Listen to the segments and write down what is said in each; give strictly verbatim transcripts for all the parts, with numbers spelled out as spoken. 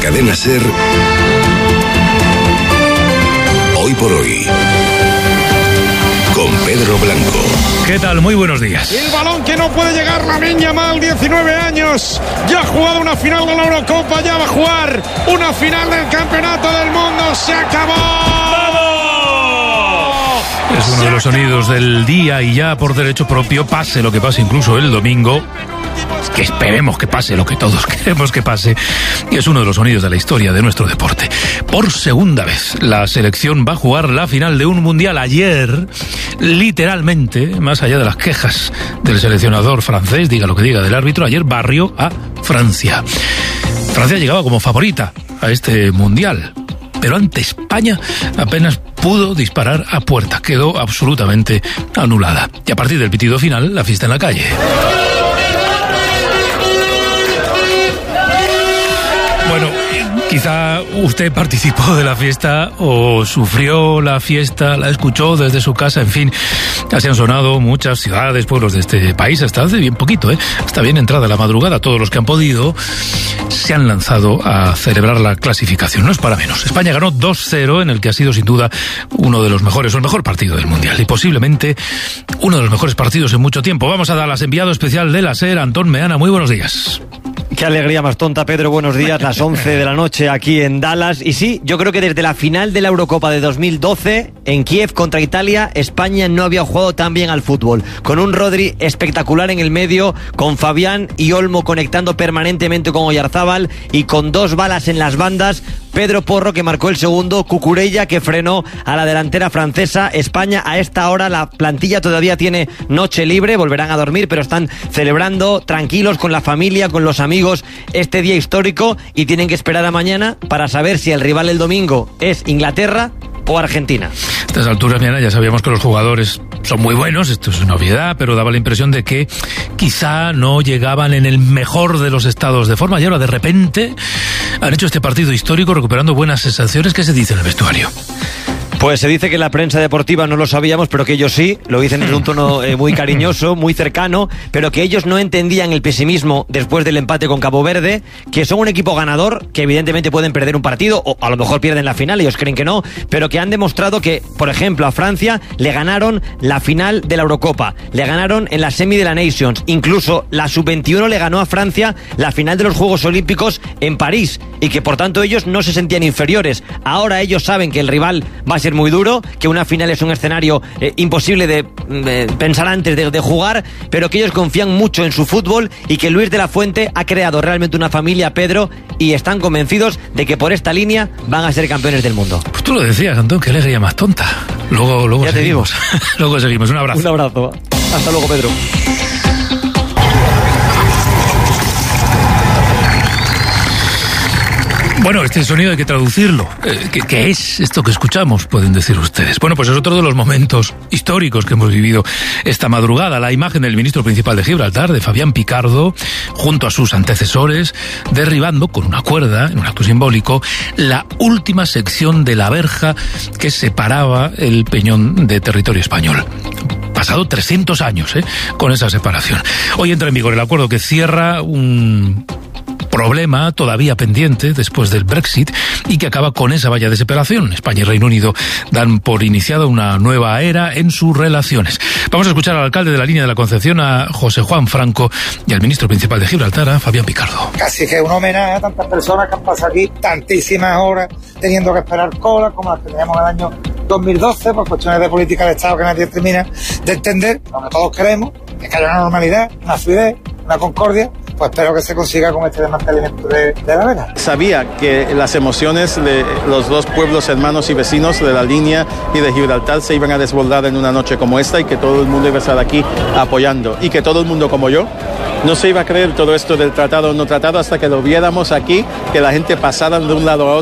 Cadena SER, Hoy por Hoy, con Pedro Blanco. ¿Qué tal? Muy buenos días. El balón que no puede llegar, Lamine Yamal, diecinueve años, ya ha jugado una final de la Eurocopa, ya va a jugar una final del Campeonato del Mundo, se acabó. ¡Vamos! Es uno de los sonidos del día y ya por derecho propio, pase lo que pase incluso el domingo, que esperemos que pase lo que todos queremos que pase, y es uno de los sonidos de la historia de nuestro deporte. Por segunda vez, la selección va a jugar la final de un mundial. Ayer, literalmente, más allá de las quejas del seleccionador francés, diga lo que diga del árbitro, ayer barrió a Francia. Francia llegaba como favorita a este mundial, pero ante España apenas pudo disparar a puerta, quedó absolutamente anulada. Y a partir del pitido final, la fiesta en la calle. Bueno, quizá usted participó de la fiesta o sufrió la fiesta, la escuchó desde su casa, en fin. Así han sonado muchas ciudades, pueblos de este país, hasta hace bien poquito, ¿eh? Hasta bien entrada la madrugada. Todos los que han podido se han lanzado a celebrar la clasificación. No es para menos. España ganó dos cero en el que ha sido sin duda uno de los mejores, o el mejor partido del Mundial, y posiblemente uno de los mejores partidos en mucho tiempo. Vamos a Dallas, enviado especial de la SER, Antón Meana. Muy buenos días. Qué alegría más tonta, Pedro, buenos días, las once de la noche aquí en Dallas. Y sí, yo creo que desde la final de la Eurocopa de dos mil doce, en Kiev contra Italia, España no había jugado tan bien al fútbol. Con un Rodri espectacular en el medio, con Fabián y Olmo conectando permanentemente con Oyarzábal y con dos balas en las bandas. Pedro Porro, que marcó el segundo, Cucurella, que frenó a la delantera francesa. España, a esta hora, la plantilla todavía tiene noche libre, volverán a dormir, pero están celebrando tranquilos con la familia, con los amigos, este día histórico, y tienen que esperar a mañana para saber si el rival el domingo es Inglaterra o Argentina. A estas alturas, Miana, ya sabíamos que los jugadores son muy buenos, esto es una obviedad, pero daba la impresión de que quizá no llegaban en el mejor de los estados de forma, y ahora de repente han hecho este partido histórico recuperando buenas sensaciones. ¿Qué se dice en el vestuario? Pues se dice que la prensa deportiva no lo sabíamos, pero que ellos sí, lo dicen en un tono eh, muy cariñoso, muy cercano, pero que ellos no entendían el pesimismo después del empate con Cabo Verde, que son un equipo ganador, que evidentemente pueden perder un partido, o a lo mejor pierden la final, ellos creen que no, pero que han demostrado que, por ejemplo, a Francia le ganaron la final de la Eurocopa, le ganaron en la semi de la Nations, incluso la sub veintiuno le ganó a Francia la final de los Juegos Olímpicos en París, y que por tanto ellos no se sentían inferiores. Ahora ellos saben que el rival va a ser muy duro, que una final es un escenario eh, imposible de, de pensar antes de, de jugar, pero que ellos confían mucho en su fútbol y que Luis de la Fuente ha creado realmente una familia, Pedro, y están convencidos de que por esta línea van a ser campeones del mundo. Pues tú lo decías, Antón, qué alegría más tonta. Luego, luego ya seguimos. Luego seguimos. Un abrazo. Un abrazo. Hasta luego, Pedro. Bueno, este sonido hay que traducirlo. Eh, ¿qué, ¿Qué es esto que escuchamos? Pueden decir ustedes. Bueno, pues es otro de los momentos históricos que hemos vivido esta madrugada. La imagen del ministro principal de Gibraltar, de Fabián Picardo, junto a sus antecesores, derribando con una cuerda, en un acto simbólico, la última sección de la verja que separaba el peñón de territorio español. Pasado trescientos años, ¿eh? Con esa separación. Hoy entra en vigor el acuerdo que cierra un problema todavía pendiente después del Brexit y que acaba con esa valla de separación. España y Reino Unido dan por iniciada una nueva era en sus relaciones. Vamos a escuchar al alcalde de la Línea de la Concepción, a José Juan Franco, y al ministro principal de Gibraltar, a Fabián Picardo. Casi que un homenaje a tantas personas que han pasado aquí tantísimas horas teniendo que esperar cola, como las que teníamos en el año dos mil doce, por cuestiones de política de Estado que nadie termina de entender. Lo que todos queremos es que haya una normalidad, una fluidez, una concordia. Pues espero que se consiga con este desmantelamiento de, de la vela. Sabía que las emociones de los dos pueblos hermanos y vecinos de la Línea y de Gibraltar se iban a desbordar en una noche como esta, y que todo el mundo iba a estar aquí apoyando, y que todo el mundo como yo no se iba a creer todo esto del tratado o no tratado hasta que lo viéramos aquí, que la gente pasara de un lado a otro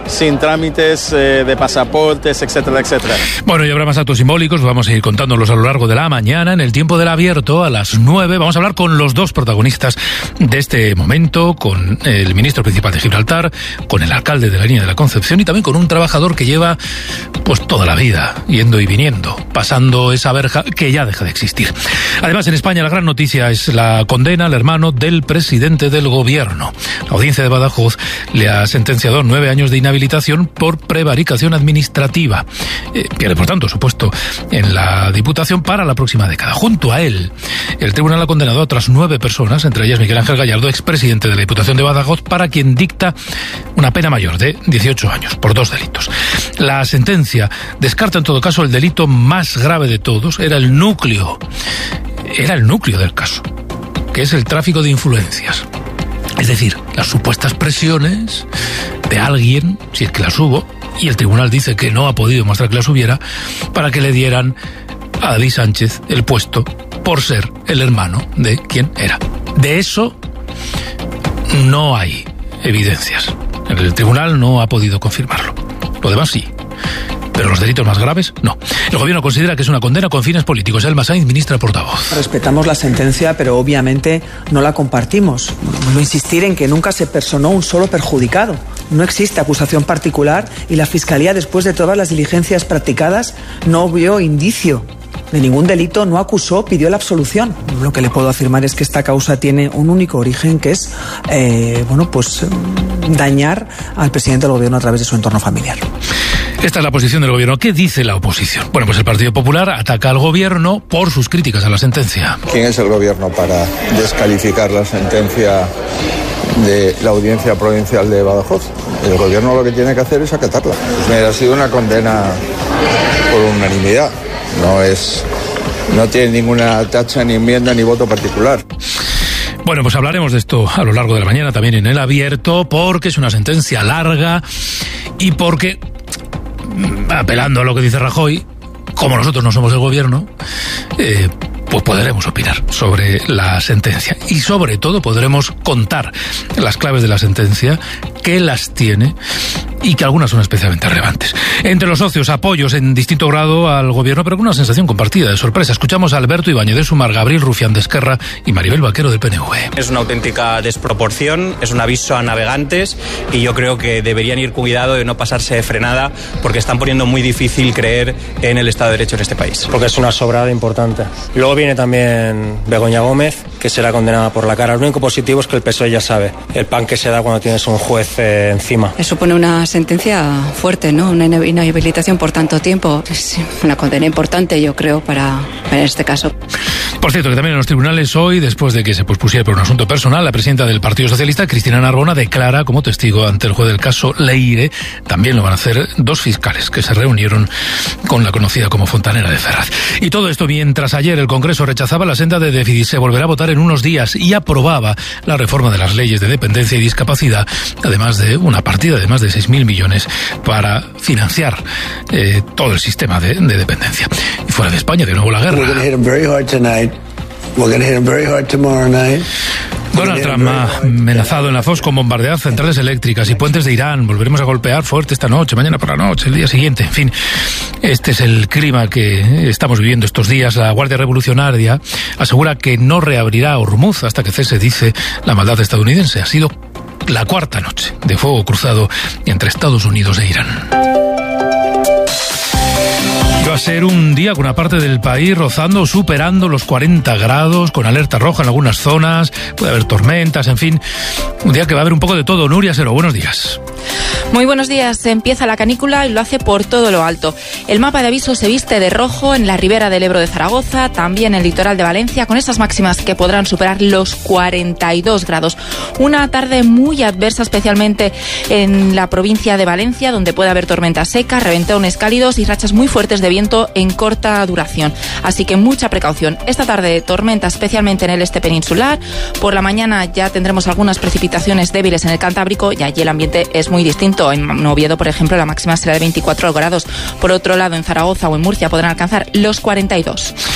sin trámites eh, de pasaportes, etcétera, etcétera. Bueno, y habrá más actos simbólicos, vamos a ir contándolos a lo largo de la mañana. En el tiempo del abierto, a las nueve, vamos a hablar con los dos protagonistas de este momento, con el ministro principal de Gibraltar, con el alcalde de la Línea de la Concepción y también con un trabajador que lleva pues toda la vida yendo y viniendo, pasando esa verja que ya deja de existir. Además, en España la gran noticia es la condena al hermano del presidente del gobierno. La audiencia de Badajoz le ha sentenciado a nueve años de inhabilitación por prevaricación administrativa. Eh, pierde, por tanto, su puesto en la Diputación para la próxima década. Junto a él, el tribunal ha condenado a otras nueve personas, entre ellas Miguel Ángel Gallardo, expresidente de la Diputación de Badajoz, para quien dicta una pena mayor de dieciocho años por dos delitos. La sentencia descarta en todo caso el delito más grave de todos, era el núcleo, era el núcleo del caso, que es el tráfico de influencias. Es decir, las supuestas presiones de alguien, si es que las hubo, y el tribunal dice que no ha podido mostrar que las hubiera, para que le dieran a David Sánchez el puesto por ser el hermano de quien era. De eso no hay evidencias. El tribunal no ha podido confirmarlo. Lo demás sí. Pero los delitos más graves, no. El gobierno considera que es una condena con fines políticos. Elma Sainz, ministra portavoz. Respetamos la sentencia, pero obviamente no la compartimos. Vuelvo a insistir en que nunca se personó un solo perjudicado. No existe acusación particular y la Fiscalía, después de todas las diligencias practicadas, no vio indicio de ningún delito, no acusó, pidió la absolución. Lo que le puedo afirmar es que esta causa tiene un único origen, que es eh, bueno, pues dañar al presidente del gobierno a través de su entorno familiar. Esta es la posición del gobierno. ¿Qué dice la oposición? Bueno, pues el Partido Popular ataca al gobierno por sus críticas a la sentencia. ¿Quién es el gobierno para descalificar la sentencia de la Audiencia Provincial de Badajoz? El gobierno lo que tiene que hacer es acatarla. Pues mira, ha sido una condena por unanimidad. No es, no tiene ninguna tacha, ni enmienda, ni voto particular. Bueno, pues hablaremos de esto a lo largo de la mañana, también en el abierto, porque es una sentencia larga y porque, apelando a lo que dice Rajoy, como nosotros no somos el gobierno, eh, pues podremos opinar sobre la sentencia y sobre todo podremos contar las claves de la sentencia, qué las tiene y que algunas son especialmente relevantes. Entre los socios, apoyos en distinto grado al gobierno, pero con una sensación compartida de sorpresa. Escuchamos a Alberto Ibáñez de Sumar, Gabriel Rufián de Esquerra y Maribel Vaquero del P N V. Es una auténtica desproporción, es un aviso a navegantes y yo creo que deberían ir cuidado de no pasarse de frenada porque están poniendo muy difícil creer en el Estado de Derecho en este país. Porque es una sobrada importante. Luego viene también Begoña Gómez, que será condenada por la cara. Lo único positivo es que el P S O E ya sabe el pan que se da cuando tienes un juez eh, encima. Eso supone una sentencia fuerte, ¿no? Una inhabilitación por tanto tiempo. Es una condena importante, yo creo, para en este caso. Por cierto, que también en los tribunales hoy, después de que se pospusiera por un asunto personal, la presidenta del Partido Socialista, Cristina Narbona, declara como testigo ante el juez del caso Leire. También lo van a hacer dos fiscales que se reunieron con la conocida como Fontanera de Ferraz. Y todo esto mientras ayer el Congreso rechazaba la senda de déficit. Se volverá a votar en unos días y aprobaba la reforma de las leyes de dependencia y discapacidad, además de una partida de más de seis mil millones para financiar eh, todo el sistema de, de dependencia. Y fuera de España, de nuevo la guerra. Donald Trump ha amenazado en la Fox con bombardear centrales eléctricas y puentes de Irán. Volveremos a golpear fuerte esta noche, mañana por la noche, el día siguiente. En fin, este es el clima que estamos viviendo estos días. La Guardia Revolucionaria asegura que no reabrirá Hormuz hasta que cese, dice, la maldad estadounidense. Ha sido la cuarta noche de fuego cruzado entre Estados Unidos e Irán. Va a ser un día con una parte del país rozando o superando los cuarenta grados, con alerta roja en algunas zonas, puede haber tormentas, en fin, un día que va a haber un poco de todo. Nuria Sero, buenos días. Muy buenos días. Empieza la canícula y lo hace por todo lo alto. El mapa de aviso se viste de rojo en la ribera del Ebro de Zaragoza, también en el litoral de Valencia, con esas máximas que podrán superar los cuarenta y dos grados. Una tarde muy adversa, especialmente en la provincia de Valencia, donde puede haber tormentas secas, reventones cálidos y rachas muy fuertes de viento en corta duración. Así que mucha precaución. Esta tarde tormenta especialmente en el este peninsular. Por la mañana ya tendremos algunas precipitaciones débiles en el Cantábrico y allí el ambiente es muy distinto. En Oviedo, por ejemplo, la máxima será de veinticuatro grados. Por otro lado, en Zaragoza o en Murcia podrán alcanzar los cuarenta y dos.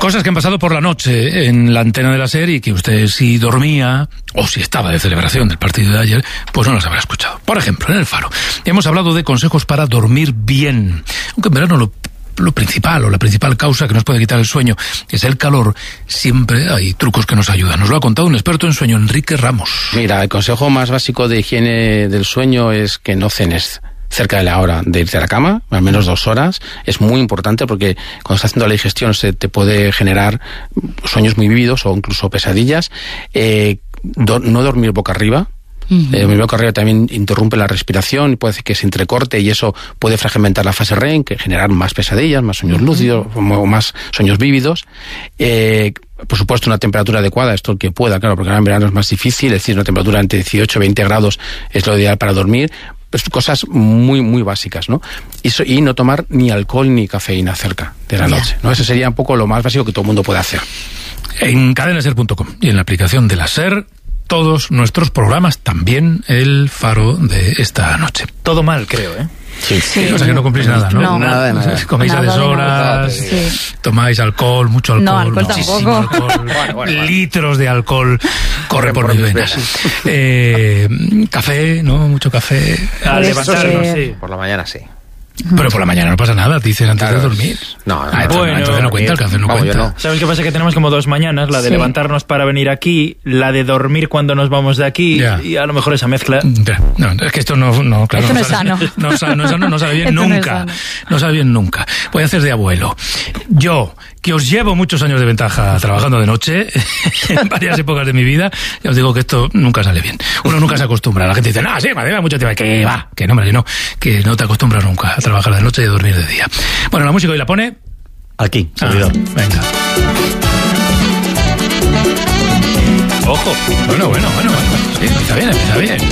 Cosas que han pasado por la noche en la antena de la SER y que usted, si dormía o si estaba de celebración del partido de ayer, pues no las habrá escuchado. Por ejemplo, en El Faro hemos hablado de consejos para dormir bien, aunque en verano lo Lo principal o la principal causa que nos puede quitar el sueño es el calor. Siempre hay trucos que nos ayudan. Nos lo ha contado un experto en sueño, Enrique Ramos. Mira, el consejo más básico de higiene del sueño es que no cenes cerca de la hora de irte a la cama, al menos dos horas. Es muy importante porque cuando estás haciendo la digestión se te puede generar sueños muy vívidos o incluso pesadillas. Eh, do, no dormir boca arriba. Uh-huh. Eh, mi boca arriba también interrumpe la respiración y puede que se entrecorte y eso puede fragmentar la fase R E M, que generar más pesadillas, más sueños uh-huh. lúcidos o más sueños vívidos. Eh, por supuesto, una temperatura adecuada, esto el que pueda, claro, porque ahora en verano es más difícil, es decir, una temperatura entre dieciocho y veinte grados es lo ideal para dormir. Pues cosas muy, muy básicas, ¿no? Y, so, y no tomar ni alcohol ni cafeína cerca de la noche, ¿no? Eso sería un poco lo más básico que todo el mundo puede hacer. En cadena ser punto com y en la aplicación de la SER, todos nuestros programas, también el Faro de esta noche. Todo mal, creo, ¿eh? Sí. Sí. O sea que no cumplís nada, ¿no? No, nada de nada. Coméis nada a deshoras, sí. tomáis alcohol, mucho alcohol. No, alcohol tampoco. Alcohol, bueno, bueno, bueno. litros de alcohol corre por mis venas. Eh, café, ¿no? Mucho café. Al levantarnos, sí. Por la mañana, sí. Pero por la mañana no pasa nada, dicen antes claro. de dormir. No, no, ah, no, bueno, entonces no cuenta, el café no vamos, cuenta. No. ¿Sabes qué pasa? Que tenemos como dos mañanas, la de sí. levantarnos para venir aquí, la de dormir cuando nos vamos de aquí, ya. y a lo mejor esa mezcla. Ya. No, es que esto no, no claro, esto no, no es sale, sano. No, sale, no, sale, no sale bien esto nunca. No, no sale bien nunca. Voy a hacer de abuelo. Yo, que os llevo muchos años de ventaja trabajando de noche, en varias épocas de mi vida, ya os digo que esto nunca sale bien. Uno nunca se acostumbra. La gente dice, no, sí, me lleva mucho tiempo. Que va, que no, hombre, que no. Que no te acostumbras nunca a trabajar de noche y a dormir de día. Bueno, la música hoy la pone... Aquí, ah, venga. Ojo. Bueno, bueno, bueno, bueno. Sí, empieza bien, empieza bien.